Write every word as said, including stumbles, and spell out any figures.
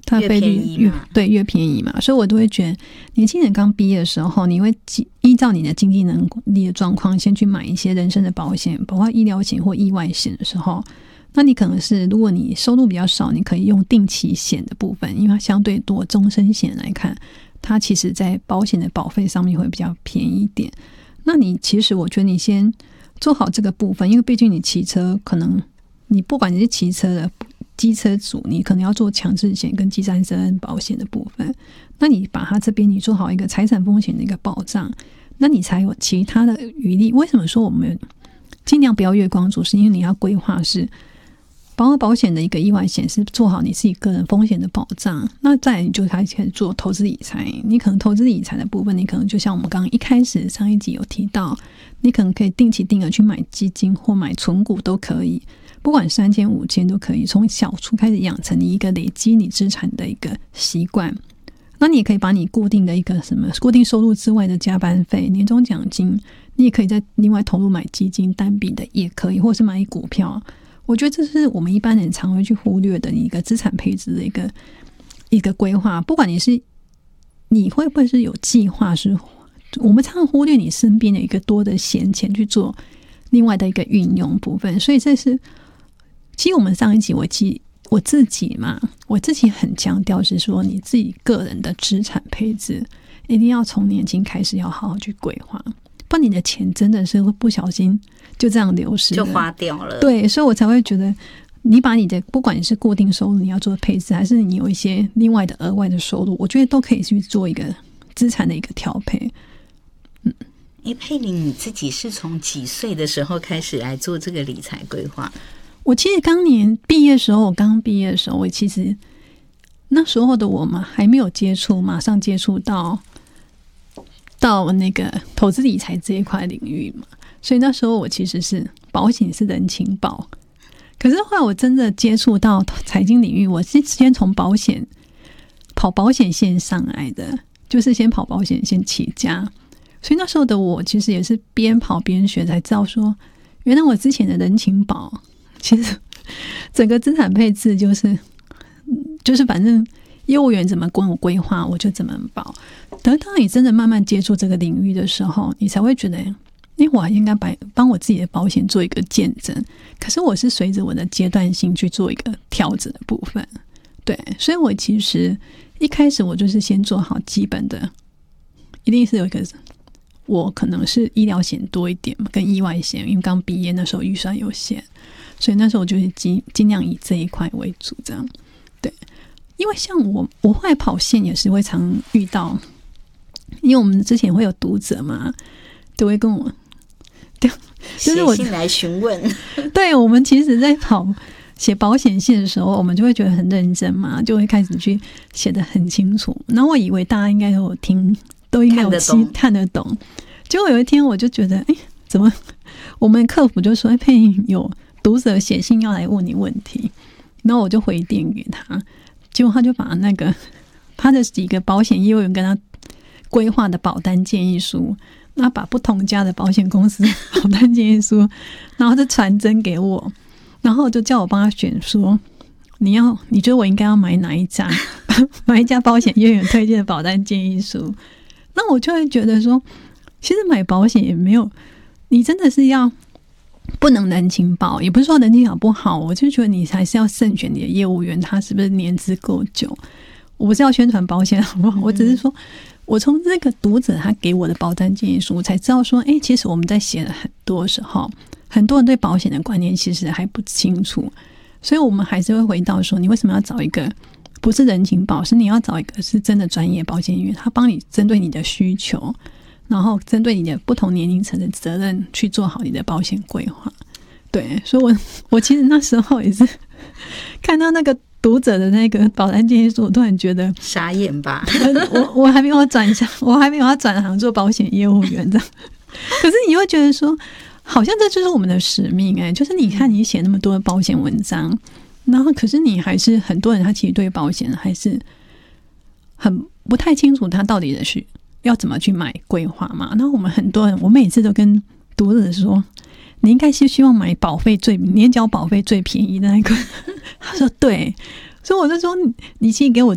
它费率 越, 越对越便宜嘛，所以我都会觉得年轻人刚毕业的时候，你会依照你的经济能力的状况，先去买一些人身的保险，包括医疗险或意外险的时候，那你可能是如果你收入比较少，你可以用定期险的部分，因为它相对多终身险来看，它其实在保险的保费上面会比较便宜一点。那你其实我觉得你先做好这个部分，因为毕竟你骑车，可能你不管你是骑车的机车主，你可能要做强制险跟第三责任保险的部分，那你把它这边你做好一个财产风险的一个保障，那你才有其他的余力。为什么说我们尽量不要月光族，是因为你要规划是包括保险的一个意外险是做好你自己个人风险的保障，那再来你就开始做投资理财。你可能投资理财的部分，你可能就像我们刚刚一开始上一集有提到，你可能可以定期定额去买基金或买存股都可以，不管三千五千都可以，从小处开始养成你一个累积你资产的一个习惯。那你也可以把你固定的一个什么固定收入之外的加班费、年终奖金，你也可以再另外投入买基金单笔的也可以，或是买股票。我觉得这是我们一般人常会去忽略的一个资产配置的一个一个规划。不管你是你会不会是有计划，是我们常常忽略你身边的一个多的闲钱去做另外的一个运用部分。所以这是其实我们上一集我记我自己嘛，我自己很强调是说，你自己个人的资产配置一定要从年轻开始要好好去规划，不然你的钱真的是会不小心就这样流失了， 就花掉了。 对，所以我才会觉得你把你的不管你是固定收入你要做配置，还是你有一些另外的额外的收入，我觉得都可以去做一个资产的一个调配。 嗯，诶，佩玲你自己是从几岁的时候开始来做这个理财规划？ 我其实刚年毕业的时候，我刚毕业的时候，我其实那时候的我嘛还没有接触，马上接触到到那个投资理财这一块领域嘛，所以那时候我其实是保险是人情保，可是后来我真的接触到财经领域，我是先从保险跑保险线上来的，就是先跑保险线起家，所以那时候的我其实也是边跑边学，才知道说原来我之前的人情保其实整个资产配置就是就是反正业务员怎么跟我规划我就怎么保。等到你真的慢慢接触这个领域的时候，你才会觉得因为我还应该帮我自己的保险做一个见证，可是我是随着我的阶段性去做一个调整的部分。对，所以我其实一开始我就是先做好基本的，一定是有一个我可能是医疗险多一点跟意外险，因为刚毕业那时候预算有限，所以那时候我就是尽尽量以这一块为主这样。对，因为像我我后来跑线也是会常遇到，因为我们之前会有读者嘛都会跟我对就是我写信来询问对，我们其实在跑写保险线的时候，我们就会觉得很认真嘛，就会开始去写得很清楚，然后我以为大家应该都有听，都应该有看得懂，结果有一天我就觉得哎，怎么我们客服就说哎，佩莹有读者写信要来问你问题，然后我就回电给他，结果他就把那个他的几个保险业务员跟他规划的保单建议书，那把不同家的保险公司保单建议书然后就传真给我，然后就叫我帮他选说你要你觉得我应该要买哪一家买一家保险业务员推荐的保单建议书。那我就会觉得说其实买保险也没有，你真的是要不能人情保，也不是说人情保不好，我就觉得你还是要慎选你的业务员他是不是年资够久。我不是要宣传保险好不好，我只是说我从这个读者他给我的保单建议书才知道说哎，其实我们在写了很多时候，很多人对保险的观念其实还不清楚，所以我们还是会回到说你为什么要找一个不是人情保，是你要找一个是真的专业保险员，他帮你针对你的需求，然后针对你的不同年龄层的责任去做好你的保险规划。对，所以我我其实那时候也是看到那个读者的那个保单建议书，我突然觉得傻眼吧我我还没有转向，我还没有要转行做保险业务员的可是你会觉得说好像这就是我们的使命哎，就是你看你写那么多的保险文章，然后可是你还是很多人他其实对保险还是很不太清楚他到底的是要怎么去买规划嘛。那我们很多人我每次都跟读者说你应该是希望买保费最年缴保费最便宜的那个他说对，所以我就说你其实给我